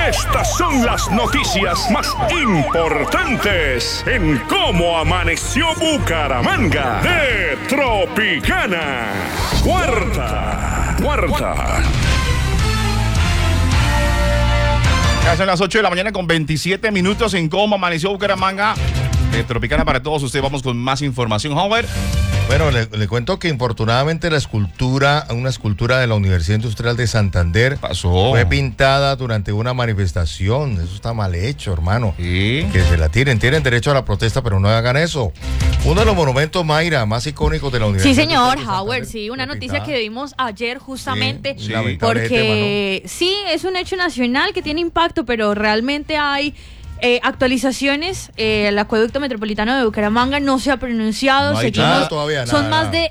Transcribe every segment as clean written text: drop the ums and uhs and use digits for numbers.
Estas son las noticias más importantes en Cómo Amaneció Bucaramanga de Tropicana. Cuarta. Ya son las 8 de la mañana con 27 minutos en Cómo Amaneció Bucaramanga de Tropicana para todos ustedes. Vamos con más información, Howard. Bueno, le cuento que infortunadamente una escultura de la Universidad Industrial de Santander fue pintada durante una manifestación. Eso está mal hecho, hermano. ¿Sí? Que se la tiren. Tienen derecho a la protesta, pero no hagan eso. Uno de los monumentos, Mayra, más icónicos de la Universidad. Sí, señor, Howard, sí, una noticia que vimos ayer justamente, sí, porque sí, es un hecho nacional que tiene impacto, pero realmente hay actualizaciones. El acueducto metropolitano de Bucaramanga no se ha pronunciado. No hay nada todavía, son más de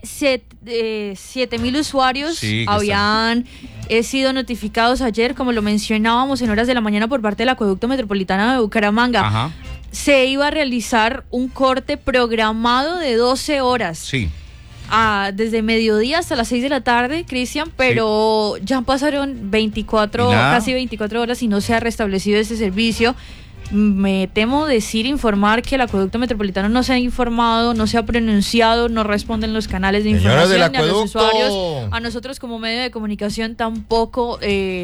7,000 usuarios. Sí, habían sido notificados ayer, como lo mencionábamos, en horas de la mañana por parte del acueducto metropolitano de Bucaramanga. Ajá. Se iba a realizar un corte programado de 12 horas. Sí. Desde mediodía hasta las 6 de la tarde, Cristian, pero ya pasaron casi 24 horas y no se ha restablecido ese servicio. Me temo informar que el acueducto metropolitano no se ha informado, no se ha pronunciado, no responden los canales de información ni a los usuarios. A nosotros como medio de comunicación tampoco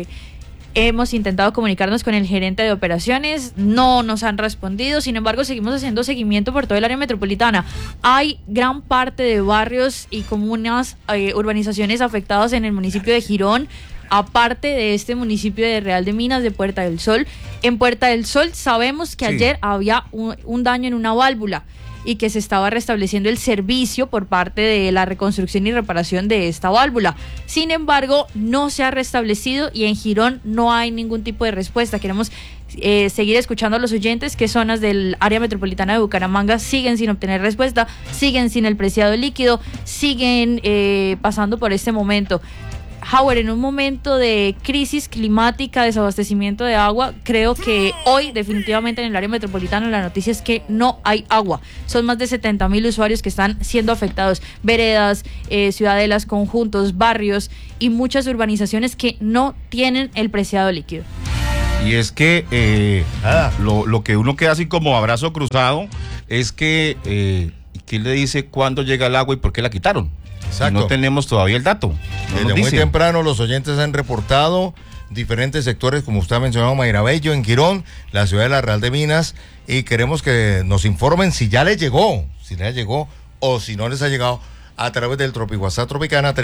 hemos intentado comunicarnos con el gerente de operaciones, no nos han respondido. Sin embargo, seguimos haciendo seguimiento por todo el área metropolitana. Hay gran parte de barrios y comunas, urbanizaciones afectadas en el municipio de Girón, aparte de este municipio de Real de Minas, de Puerta del Sol. En Puerta del Sol sabemos que ayer había un daño en una válvula y que se estaba restableciendo el servicio por parte de la reconstrucción y reparación de esta válvula. Sin embargo, no se ha restablecido y en Girón no hay ningún tipo de respuesta. Queremos seguir escuchando a los oyentes que zonas del área metropolitana de Bucaramanga siguen sin obtener respuesta, siguen sin el preciado líquido, siguen pasando por este momento. Howard, en un momento de crisis climática, desabastecimiento de agua, creo que hoy definitivamente en el área metropolitana la noticia es que no hay agua. Son más de 70,000 usuarios que están siendo afectados. Veredas, ciudadelas, conjuntos, barrios y muchas urbanizaciones que no tienen el preciado líquido. Y es que lo que uno queda así como abrazo cruzado es que ¿quién le dice cuándo llega el agua y por qué la quitaron? Exacto. No tenemos todavía el dato. Desde muy temprano los oyentes han reportado diferentes sectores, como usted ha mencionado, Mayra Bello, en Girón, la ciudad de la Real de Minas, y queremos que nos informen si ya les llegó o si no les ha llegado a través del WhatsApp Tropicana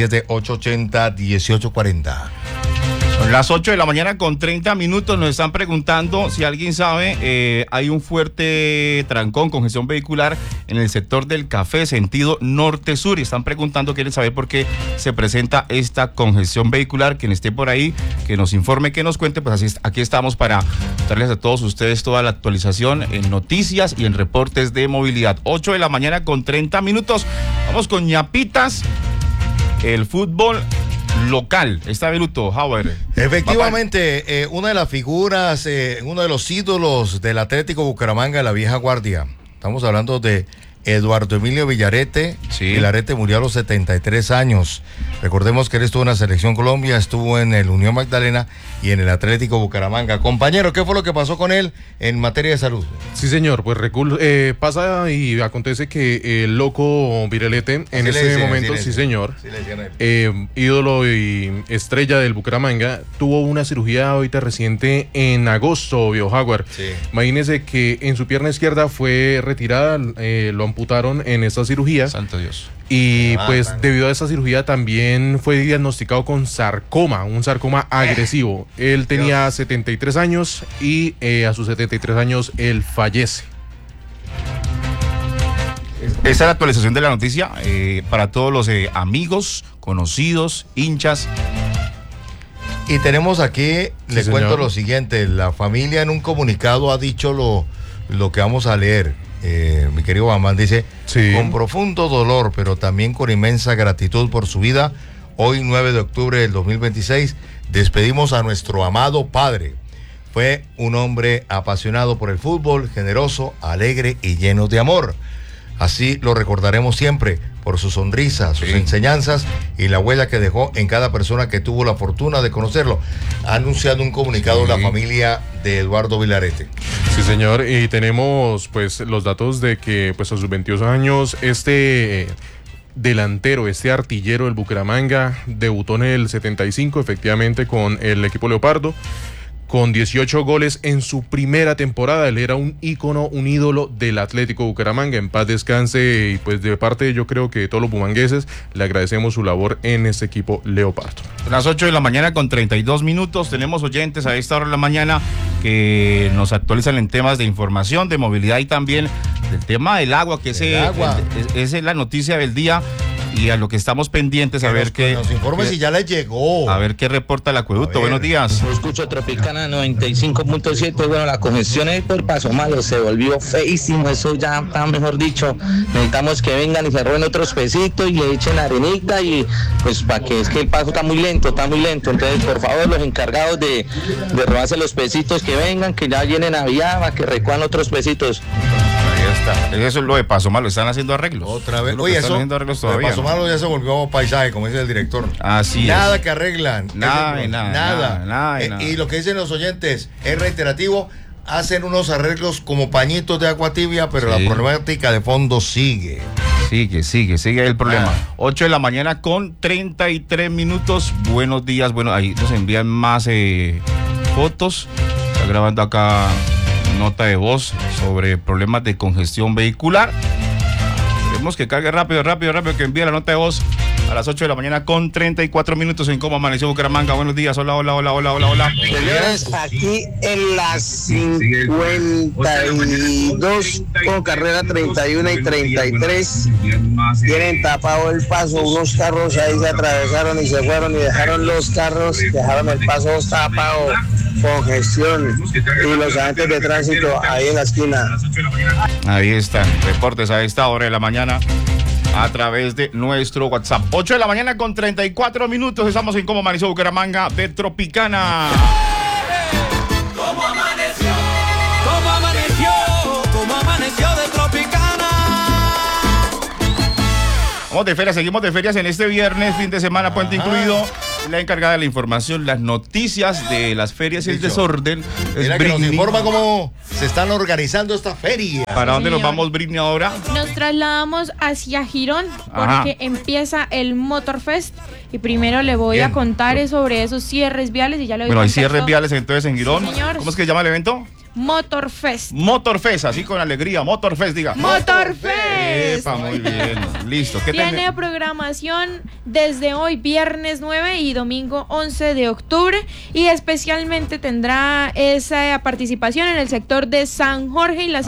317-880-1840. Son las 8 de la mañana con 30 minutos. Nos están preguntando si alguien sabe, hay un fuerte trancón, congestión vehicular en el sector del Café, sentido norte-sur. Y están preguntando, quieren saber por qué se presenta esta congestión vehicular. Quien esté por ahí, que nos informe, que nos cuente. Pues así, aquí estamos para darles a todos ustedes toda la actualización en noticias y en reportes de movilidad. 8 de la mañana con 30 minutos. Vamos con ñapitas, el fútbol local. Está Beluto, Howard. Efectivamente, una de las figuras, uno de los ídolos del Atlético Bucaramanga, la vieja guardia. Estamos hablando de Eduardo Emilio Villarete. Sí. Villarete murió a los 73 años. Recordemos que él estuvo en la Selección Colombia, estuvo en el Unión Magdalena y en el Atlético Bucaramanga. Compañero, ¿qué fue lo que pasó con él en materia de salud? Sí, señor, pues pasa y acontece que el loco Villarete en ese momento, sí, señor, ídolo y estrella del Bucaramanga, tuvo una cirugía ahorita reciente en agosto, viejo Jaguar. Sí. Imagínese que en su pierna izquierda fue retirada, lo amputaron en esta cirugía. Santo Dios. Y pues debido a esa cirugía también fue diagnosticado con sarcoma, un sarcoma agresivo. Él tenía 73 años y a sus 73 años él fallece. Esa es la actualización de la noticia para todos los amigos, conocidos, hinchas. Y tenemos aquí, le cuento lo siguiente, la familia en un comunicado ha dicho lo que vamos a leer. Mi querido Bamán dice, sí, con profundo dolor, pero también con inmensa gratitud por su vida, hoy 9 de octubre del 2026, despedimos a nuestro amado padre. Fue un hombre apasionado por el fútbol, generoso, alegre y lleno de amor. Así lo recordaremos siempre, por su sonrisa, sus enseñanzas y la huella que dejó en cada persona que tuvo la fortuna de conocerlo. Ha anunciado un comunicado la familia de Eduardo Vilarete. Sí, señor, y tenemos pues los datos de que pues a sus 22 años delantero, este artillero del Bucaramanga debutó en el 75 efectivamente con el equipo Leopardo, con 18 goles en su primera temporada. Él era un ícono, un ídolo del Atlético Bucaramanga. En paz descanse, y pues de parte yo creo que de todos los bumangueses le agradecemos su labor en este equipo Leopardo. Las 8 de la mañana con 32 minutos, tenemos oyentes a esta hora de la mañana que nos actualizan en temas de información, de movilidad y también del tema del agua, que esa es la noticia del día. Y a lo que estamos pendientes, a ver qué... Nos informe si ya les llegó. A ver qué reporta el acueducto. Buenos días. Yo escucho Tropicana 95.7. Bueno, la congestión es por Paso Malo, se volvió feísimo. Eso ya está, mejor dicho. Necesitamos que vengan y se roben otros pesitos y le echen arenita. Y pues para que es que el paso está muy lento, Entonces, por favor, los encargados de robarse los pesitos que vengan, que ya vienen a Navidad, para que recojan otros pesitos. Eso es lo de Paso Malo, están haciendo arreglos. Otra vez. Oye, eso de Paso Malo ya se volvió paisaje, como dice el director. Así nada es. que arreglan. Nada. Y lo que dicen los oyentes es reiterativo. Hacen unos arreglos como pañitos de agua tibia, pero la problemática de fondo sigue. Sigue el problema. 8 de la mañana con 33 minutos. Buenos días. Bueno, ahí nos envían más fotos. Está grabando acá nota de voz sobre problemas de congestión vehicular. Queremos que cargue rápido, que envíe la nota de voz a las 8 de la mañana con 34 minutos en Cómo Amaneció Bucaramanga. Buenos días, hola. Señores, aquí en las 52 con carrera 31 y 33 tienen tapado el paso, unos carros ahí se atravesaron y se fueron y dejaron los carros, dejaron el paso tapado, congestión, y los agentes de tránsito ahí en la esquina. Ahí están, reportes a esta hora de la mañana a través de nuestro WhatsApp. 8 de la mañana con 34 minutos. Estamos en Cómo Amaneció Bucaramanga de Tropicana. ¿Cómo amaneció? ¿Cómo amaneció de Tropicana? Vamos de feria, seguimos de ferias en este viernes, fin de semana, puente incluido. La encargada de la información, las noticias de las ferias y el desorden. Mira que nos informa cómo se están organizando estas ferias. ¿Para dónde nos vamos, Britney, ahora? Nos trasladamos hacia Girón porque empieza el Motorfest y primero le voy a contar sobre esos cierres viales y ya le voy a hay cierres viales entonces en Girón. Sí, señor. ¿Cómo es que se llama el evento? Motorfest. Motorfest, así con alegría. Motorfest, diga. Motorfest. Epa, muy bien. Listo. Tiene programación desde hoy, viernes 9 y domingo 11 de octubre. Y especialmente tendrá esa participación en el sector de San Jorge y las